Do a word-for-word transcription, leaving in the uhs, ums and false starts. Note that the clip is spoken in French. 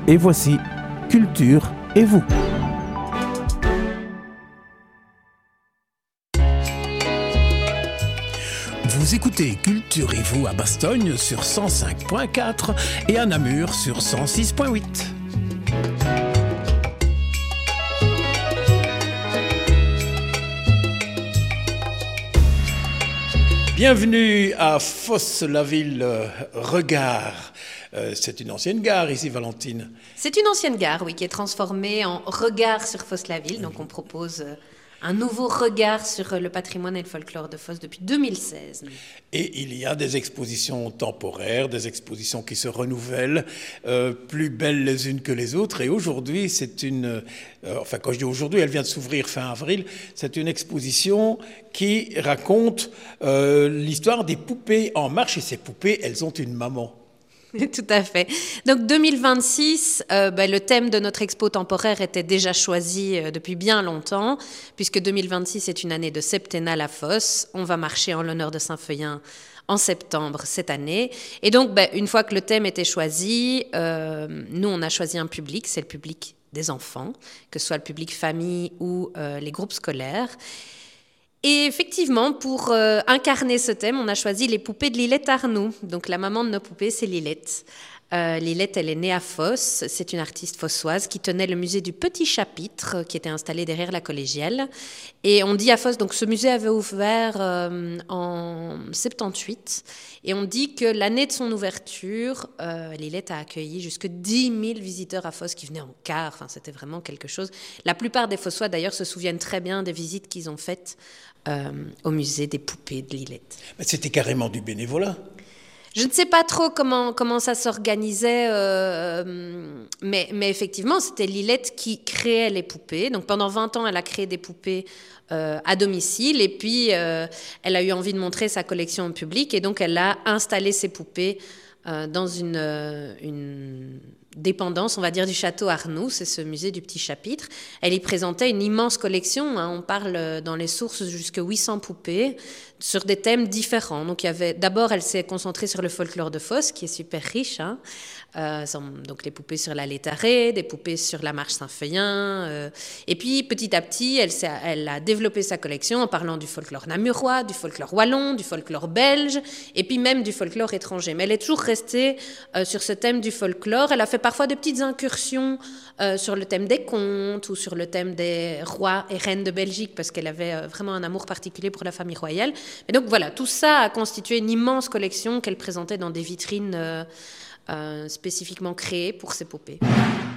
Et voici Culture et vous. Vous écoutez Culture et vous à Bastogne sur cent cinq point quatre et à Namur sur cent six point huit. Bienvenue à Fosse-la-Ville Regard. Euh, c'est une ancienne gare ici, Valentine. C'est une ancienne gare, oui, qui est transformée en Regard sur Fosse-la-Ville. Donc on propose euh, un nouveau regard sur le patrimoine et le folklore de Fosse depuis deux mille seize. Et il y a des expositions temporaires, des expositions qui se renouvellent, euh, plus belles les unes que les autres. Et aujourd'hui, c'est une... Euh, enfin, quand je dis aujourd'hui, elle vient de s'ouvrir fin avril. C'est une exposition qui raconte euh, l'histoire des poupées en marche. Et ces poupées, elles ont une maman. Tout à fait. Donc deux mille vingt-six, euh, ben, le thème de notre expo temporaire était déjà choisi euh, depuis bien longtemps, puisque deux mille vingt-six est une année de septennat à Fosse. On va marcher en l'honneur de Saint-Feuillin en septembre cette année. Et donc, ben, une fois que le thème était choisi, euh, nous, on a choisi un public, c'est le public des enfants, que ce soit le public famille ou euh, les groupes scolaires. Et effectivement, pour euh, incarner ce thème, on a choisi les poupées de Lilette Arnoux. Donc la maman de nos poupées, c'est Lilette. Euh, Lilette, elle est née à Fosse. C'est une artiste fossoise qui tenait le musée du Petit Chapitre, qui était installé derrière la collégiale. Et on dit à Fosse, donc ce musée avait ouvert euh, en soixante-dix-huit. Et on dit que l'année de son ouverture, euh, Lilette a accueilli jusque dix mille visiteurs à Fosse qui venaient en car. Enfin, c'était vraiment quelque chose. La plupart des Fossois, d'ailleurs, se souviennent très bien des visites qu'ils ont faites Euh, au musée des poupées de Lilette. Mais c'était carrément du bénévolat. Je ne sais pas trop comment, comment ça s'organisait, euh, mais, mais effectivement, c'était Lilette qui créait les poupées. Donc pendant vingt ans, elle a créé des poupées euh, à domicile, et puis euh, elle a eu envie de montrer sa collection au public, et donc elle a installé ses poupées euh, dans une... Euh, une dépendance, on va dire, du château Arnoux, c'est ce musée du Petit Chapitre. Elle y présentait une immense collection, hein, on parle dans les sources jusqu'à huit cents poupées, sur des thèmes différents. Donc il y avait, d'abord, elle s'est concentrée sur le folklore de Fosse, qui est super riche, hein. Euh, donc les poupées sur la Létarée, des poupées sur la marche Saint-Feuillin, euh, et puis petit à petit, elle, s'est, elle a développé sa collection en parlant du folklore namurois, du folklore wallon, du folklore belge, et puis même du folklore étranger. Mais elle est toujours restée euh, sur ce thème du folklore. Elle a fait parfois des petites incursions euh, sur le thème des contes ou sur le thème des rois et reines de Belgique, parce qu'elle avait euh, vraiment un amour particulier pour la famille royale. Et donc voilà, tout ça a constitué une immense collection qu'elle présentait dans des vitrines euh, euh, spécifiquement créées pour ses poupées.